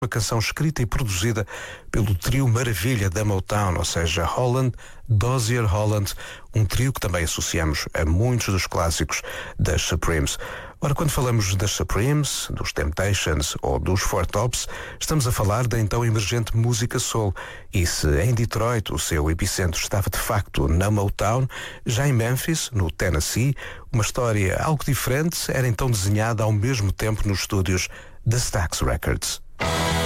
uma canção escrita e produzida pelo trio maravilha da Motown, ou seja, Holland, Dozier Holland, um trio que também associamos a muitos dos clássicos das Supremes. Ora, quando falamos das Supremes, dos Temptations ou dos Four Tops, estamos a falar da então emergente música soul. E se em Detroit o seu epicentro estava de facto na Motown, já em Memphis, no Tennessee, uma história algo diferente era então desenhada ao mesmo tempo nos estúdios da Stax Records.